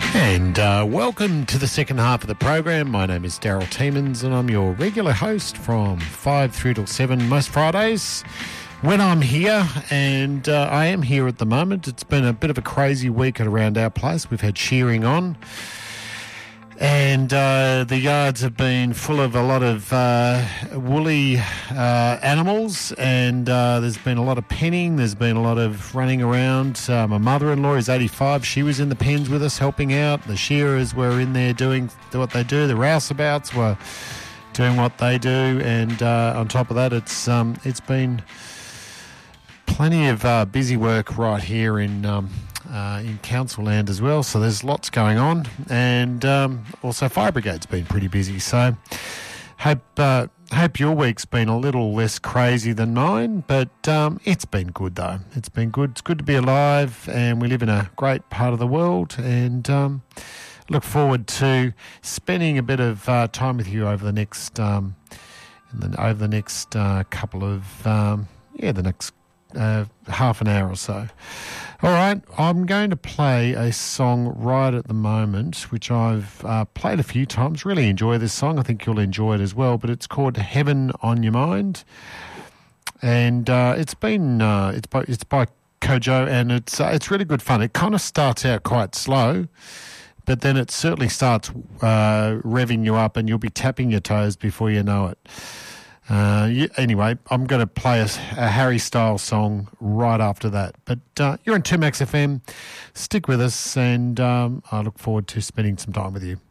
And welcome to the second half of the program. My name is Daryl Tiemans and I'm your regular host from 5 through till 7 most Fridays when I'm here, and I am here at the moment. It's been a bit of a crazy week around our place. We've had shearing on, and the yards have been full of a lot of woolly animals, and there's been a lot of penning. There's been a lot of running around. My mother-in-law is 85. She was in the pens with us helping out. The shearers were in there doing what they do. The rouseabouts were doing what they do, and on top of that, it's been plenty of busy work right here in council land as well, so there's lots going on, and also Fire Brigade's been pretty busy. So hope your week's been a little less crazy than mine, but it's been good though. It's been good. It's good to be alive, and we live in a great part of the world, and look forward to spending a bit of time with you over the next couple of the next half an hour or so. All right, I'm going to play a song right at the moment, which I've played a few times. Really enjoy this song. I think you'll enjoy it as well. But it's called "Heaven on Your Mind," and it's by Kojo, and it's really good fun. It kind of starts out quite slow, but then it certainly starts revving you up, and you'll be tapping your toes before you know it. Anyway, I'm going to play a Harry Styles song right after that. But you're on 2Max FM. Stick with us, and I look forward to spending some time with you.